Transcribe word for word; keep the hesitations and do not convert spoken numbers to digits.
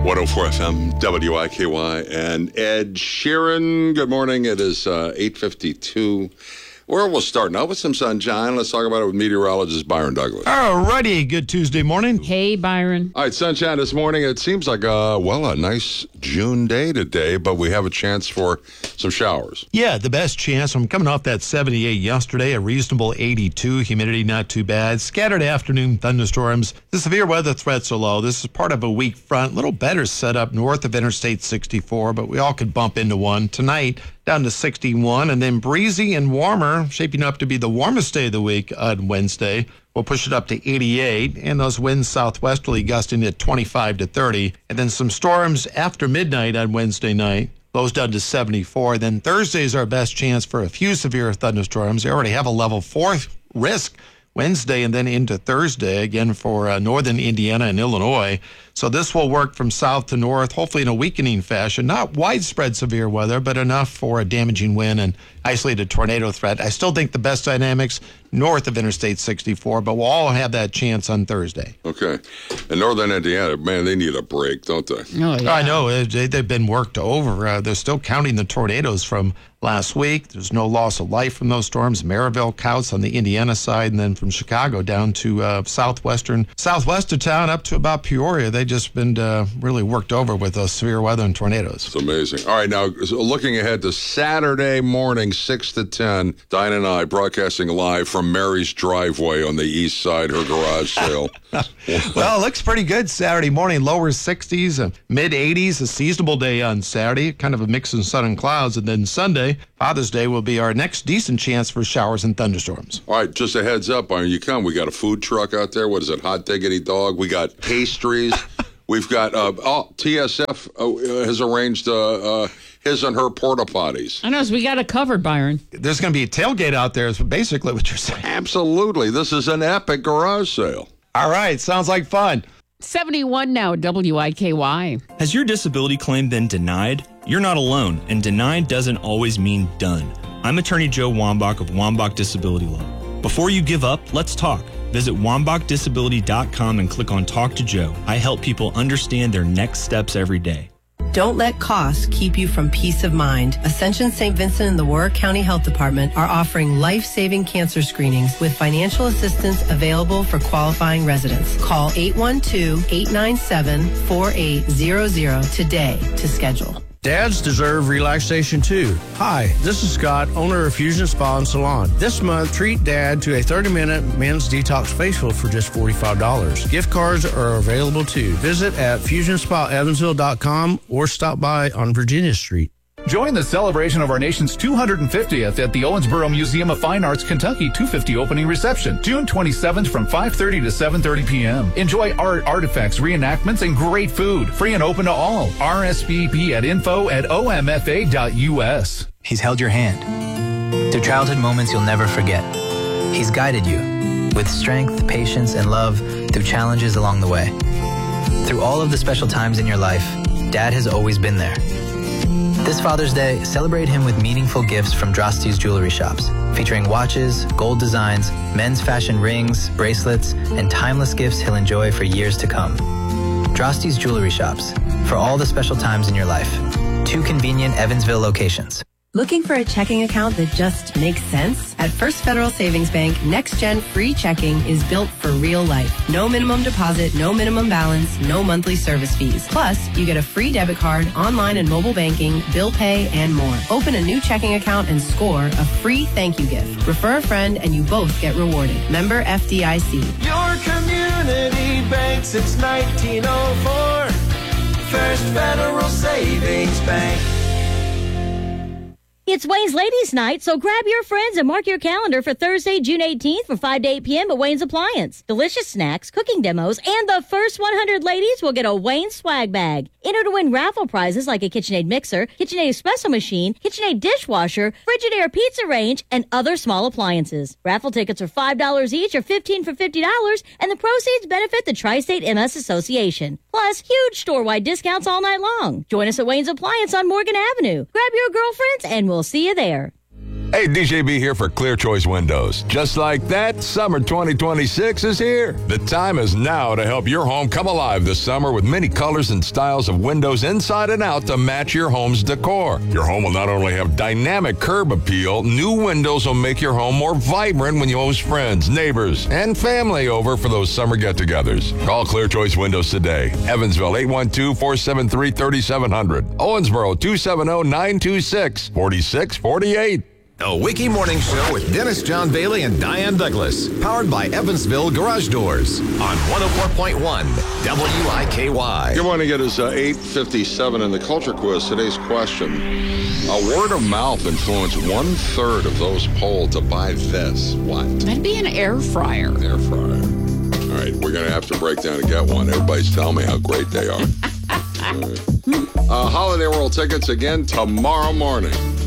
one oh four F M, W I K Y, and Ed Sheeran. Good morning. It is uh, eight fifty-two. Where we'll start now with some sunshine. Let's talk about it with meteorologist Byron Douglas. All righty. Good Tuesday morning. Hey, Byron. All right, sunshine this morning. It seems like, uh, well, a nice June day today, but we have a chance for some showers. Yeah, the best chance. I'm coming off that seventy-eight yesterday, a reasonable eighty-two. Humidity not too bad. Scattered afternoon thunderstorms. The severe weather threats are low. This is part of a weak front. A little better set up north of Interstate sixty-four, but we all could bump into one. Tonight, down to sixty-one, and then breezy and warmer, shaping up to be the warmest day of the week on Wednesday. We'll push it up to eighty-eight, and those winds southwesterly gusting at twenty-five to thirty. And then some storms after midnight on Wednesday night. Lows down to seventy-four. Then Thursday is our best chance for a few severe thunderstorms. They already have a level four risk Wednesday and then into Thursday, again for uh, northern Indiana and Illinois. So this will work from south to north, hopefully in a weakening fashion. Not widespread severe weather, but enough for a damaging wind and isolated tornado threat. I still think the best dynamics north of Interstate sixty-four, but we'll all have that chance on Thursday. Okay. And northern Indiana, man, they need a break, don't they? Oh, yeah. I know. They, they've been worked over. Uh, they're still counting the tornadoes from last week. There's no loss of life from those storms. Maryville counts on the Indiana side, and then from Chicago down to uh, southwestern, southwest of town up to about Peoria. They just been uh, really worked over with those severe weather and tornadoes. It's amazing. All right, now so looking ahead to Saturday morning, six to ten, Diane and I broadcasting live from Mary's driveway on the east side, her garage sale. Well, it looks pretty good Saturday morning. Lower sixties, uh, mid eighties, a seasonable day on Saturday, kind of a mix of sun and clouds. And then Sunday, Father's Day, will be our next decent chance for showers and thunderstorms. All right, just a heads up, Byron, you come. We got a food truck out there. What is it, Hot Diggity Dog? We got pastries. We've got, uh, oh, T S F uh, has arranged uh, uh, his and her porta potties. I know, so we got it covered, Byron. There's going to be a tailgate out there is basically what you're saying. Absolutely. This is an epic garage sale. All right, sounds like fun. seventy-one now, W I K Y. Has your disability claim been denied? You're not alone, and denied doesn't always mean done. I'm attorney Joe Wambach of Wambach Disability Law. Before you give up, let's talk. Visit wambach disability dot com and click on Talk to Joe. I help people understand their next steps every day. Don't let costs keep you from peace of mind. Ascension Saint Vincent and the Warwick County Health Department are offering life-saving cancer screenings with financial assistance available for qualifying residents. Call eight one two, eight nine seven, four eight zero zero today to schedule. Dads deserve relaxation too. Hi, this is Scott, owner of Fusion Spa and Salon. This month, treat Dad to a thirty-minute men's detox facial for just forty-five dollars. Gift cards are available too. Visit at fusion spa evansville dot com or stop by on Virginia Street. Join the celebration of our nation's two hundred fiftieth at the Owensboro Museum of Fine Arts, Kentucky two fifty opening reception, June twenty-seventh from five thirty to seven thirty p.m. Enjoy art, artifacts, reenactments, and great food. Free and open to all. R S V P at info at O M F A dot U S. He's held your hand through childhood moments you'll never forget. He's guided you with strength, patience, and love through challenges along the way. Through all of the special times in your life, Dad has always been there. This Father's Day, celebrate him with meaningful gifts from Drosty's Jewelry Shops, featuring watches, gold designs, men's fashion rings, bracelets, and timeless gifts he'll enjoy for years to come. Drosty's Jewelry Shops, for all the special times in your life. Two convenient Evansville locations. Looking for a checking account that just makes sense? At First Federal Savings Bank, Next Gen Free Checking is built for real life. No minimum deposit, no minimum balance, no monthly service fees. Plus, you get a free debit card, online and mobile banking, bill pay, and more. Open a new checking account and score a free thank you gift. Refer a friend and you both get rewarded. Member F D I C. Your community bank since nineteen oh four. First Federal Savings Bank. It's Wayne's Ladies Night, so grab your friends and mark your calendar for Thursday, June eighteenth from five to eight p.m. at Wayne's Appliance. Delicious snacks, cooking demos, and the first one hundred ladies will get a Wayne's swag bag. Enter to win raffle prizes like a KitchenAid mixer, KitchenAid espresso machine, KitchenAid dishwasher, Frigidaire pizza range, and other small appliances. Raffle tickets are five dollars each or fifteen dollars for fifty dollars, and the proceeds benefit the Tri-State M S Association. Plus, huge store-wide discounts all night long. Join us at Wayne's Appliance on Morgan Avenue. Grab your girlfriends and we'll see you there. Hey, D J B here for Clear Choice Windows. Just like that, summer twenty twenty-six is here. The time is now to help your home come alive this summer with many colors and styles of windows inside and out to match your home's decor. Your home will not only have dynamic curb appeal, new windows will make your home more vibrant when you host friends, neighbors, and family over for those summer get-togethers. Call Clear Choice Windows today. Evansville, eight one two, four seven three, three seven zero zero. Owensboro, two seven zero, nine two six, four six four eight. The Wiki Morning Show with Dennis John Bailey and Diane Douglas. Powered by Evansville Garage Doors on one oh four point one W I K Y. Good morning. It is uh, eight fifty-seven in the Culture Quiz. Today's question. A word of mouth influenced one-third of those polled to buy this. What? That'd be an air fryer. Air fryer. All right. We're going to have to break down and get one. Everybody's telling me how great they are. uh, Holiday World tickets again tomorrow morning.